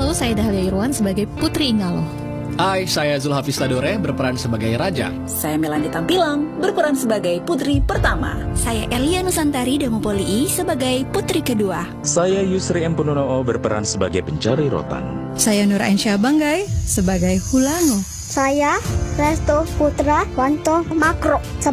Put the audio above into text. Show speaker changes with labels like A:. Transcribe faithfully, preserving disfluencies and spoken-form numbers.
A: Halo, saya Dahlia Irwan sebagai Putri Ingalo.
B: Hai, saya Zulhafiz Tadore berperan sebagai Raja.
C: Saya Melandi Tampilang berperan sebagai Putri Pertama.
D: Saya Elia Nusantari Damopoli sebagai Putri Kedua.
E: Saya Yusri Empunono berperan sebagai Pencari Rotan.
F: Saya Nur Ainsya Banggai sebagai Hulango.
G: Saya Resto Putra Wanto Makro